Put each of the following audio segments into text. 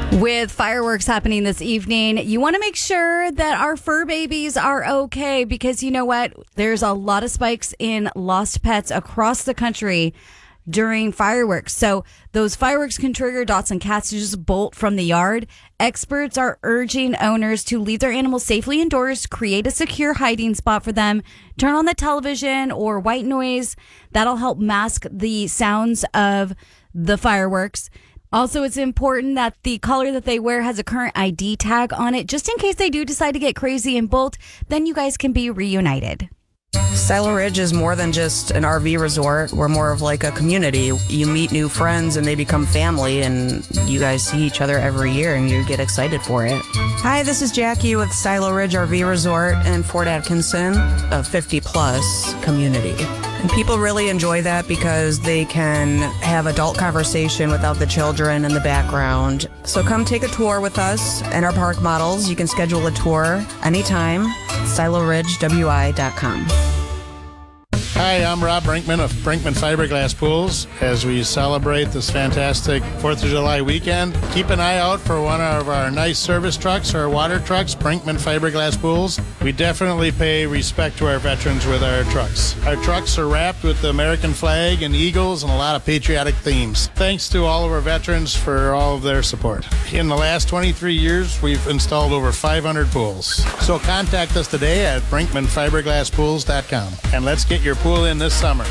With fireworks happening this evening, you want to make sure that our fur babies are okay because you know what? There's a lot of spikes in lost pets across the country during fireworks. So those fireworks can trigger dogs and cats to just bolt from the yard. Experts are urging owners to leave their animals safely indoors, create a secure hiding spot for them, turn on the television or white noise. That'll help mask the sounds of the fireworks. Also, it's important that the collar that they wear has a current ID tag on it, just in case they do decide to get crazy and bolt, then you guys can be reunited. Silo Ridge is more than just an RV resort. We're more of like a community. You meet new friends and they become family, and you guys see each other every year and you get excited for it. Hi, this is Jackie with Silo Ridge RV Resort in Fort Atkinson, a 50-plus community. And people really enjoy that because they can have adult conversation without the children in the background. So come take a tour with us and our park models. You can schedule a tour anytime, siloridgewi.com. Hi, I'm Rob Brinkman of Brinkman Fiberglass Pools. As we celebrate this fantastic 4th of July weekend, keep an eye out for one of our nice service trucks or water trucks, Brinkman Fiberglass Pools. We definitely pay respect to our veterans with our trucks. Our trucks are wrapped with the American flag and eagles and a lot of patriotic themes. Thanks to all of our veterans for all of their support. In the last 23 years, we've installed over 500 pools. So contact us today at brinkmanfiberglasspools.com and let's get your pool in this summer.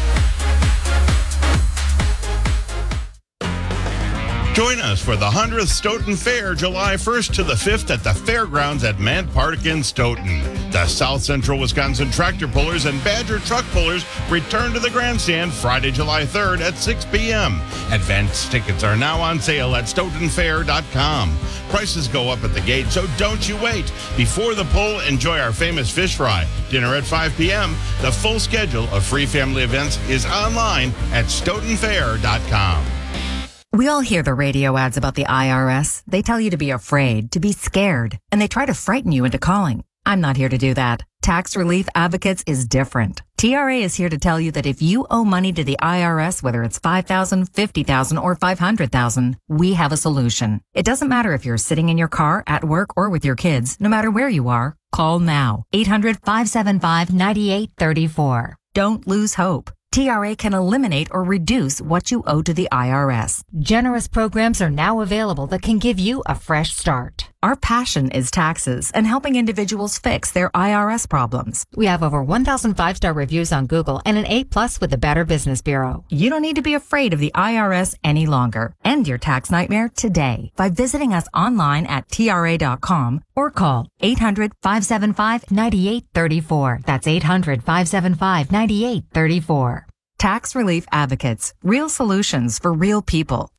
Join us for the 100th Stoughton Fair, July 1st to the 5th at the Fairgrounds at Mant Park in Stoughton. The South Central Wisconsin Tractor Pullers and Badger Truck Pullers return to the grandstand Friday, July 3rd at 6 p.m. Advance tickets are now on sale at stoughtonfair.com. Prices go up at the gate, so don't you wait. Before the pull, enjoy our famous fish fry. Dinner at 5 p.m. The full schedule of free family events is online at stoughtonfair.com. We all hear the radio ads about the IRS. They tell you to be afraid, to be scared, and they try to frighten you into calling. I'm not here to do that. Tax Relief Advocates is different. TRA is here to tell you that if you owe money to the IRS, whether it's $5,000, $50,000, or $500,000, we have a solution. It doesn't matter if you're sitting in your car, at work, or with your kids. No matter where you are, call now. 800-575-9834. Don't lose hope. TRA can eliminate or reduce what you owe to the IRS. Generous programs are now available that can give you a fresh start. Our passion is taxes and helping individuals fix their IRS problems. We have over 1,000 5-star reviews on Google and an A+ with the Better Business Bureau. You don't need to be afraid of the IRS any longer. End your tax nightmare today by visiting us online at TRA.com or call 800-575-9834. That's 800-575-9834. Tax Relief Advocates. Real solutions for real people.